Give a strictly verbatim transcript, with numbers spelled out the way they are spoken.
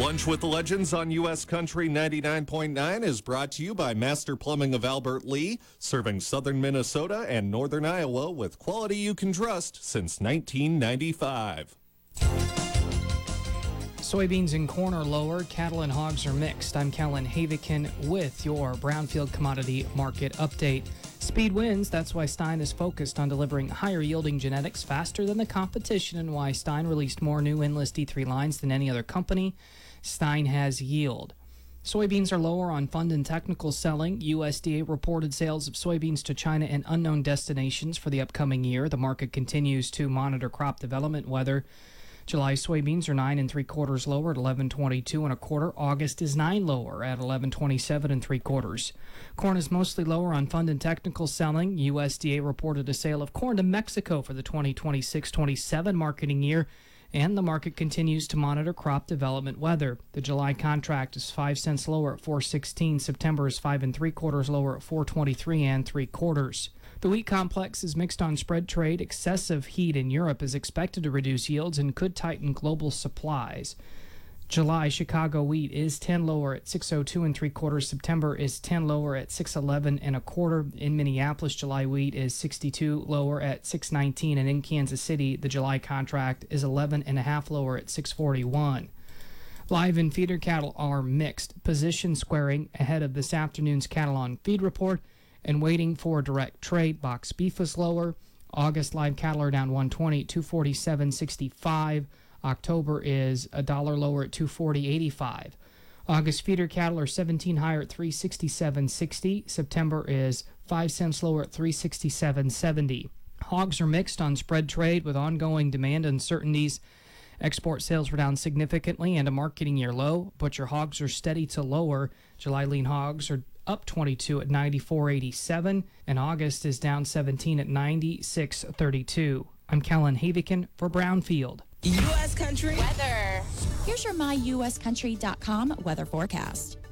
Lunch with the Legends on U S Country ninety-nine point nine is brought to you by Master Plumbing of Albert Lea, serving southern Minnesota and northern Iowa with quality you can trust since nineteen ninety-five. Soybeans and corn are lower. Cattle and hogs are mixed. I'm Kellen Havikin with your Brownfield Commodity Market Update. Speed wins. That's why Stein is focused on delivering higher yielding genetics faster than the competition, and why Stein released more new Enlist D three lines than any other company. Stein has yield. Soybeans are lower on fund and technical selling. U S D A reported sales of soybeans to China and unknown destinations for the upcoming year. The market continues to monitor crop development weather. July soybeans are nine and three quarters lower at eleven twenty-two and a quarter. August is nine lower at eleven twenty-seven and three quarters. Corn is mostly lower on fund and technical selling. U S D A reported a sale of corn to Mexico for the twenty twenty-six twenty-seven marketing year, and the market continues to monitor crop development weather. The July contract is five cents lower at four sixteen. September is five and three quarters lower at four twenty-three and three quarters. The wheat complex is mixed on spread trade. Excessive heat in Europe is expected to reduce yields and could tighten global supplies. July Chicago wheat is ten lower at six oh two and three quarters. September is ten lower at six eleven and a quarter. In Minneapolis, July wheat is sixty-two lower at six nineteen, and in Kansas City, the July contract is eleven and a half lower at six forty-one. Live and feeder cattle are mixed. Position squaring ahead of this afternoon's cattle on feed report and waiting for direct trade. Box beef is lower. August live cattle are down one twenty, two forty-seven sixty-five. October is a dollar lower at two forty eighty-five. August feeder cattle are seventeen higher at three sixty-seven sixty. September is five cents lower at three sixty-seven seventy. Hogs are mixed on spread trade with ongoing demand uncertainties. Export sales were down significantly and a marketing year low. Butcher hogs are steady to lower. July lean hogs are up twenty-two at ninety-four eighty-seven, and August is down seventeen at ninety-six thirty-two. I'm Kellen Havikin for Brownfield. U S Country Weather. Here's your my U S country dot com weather forecast.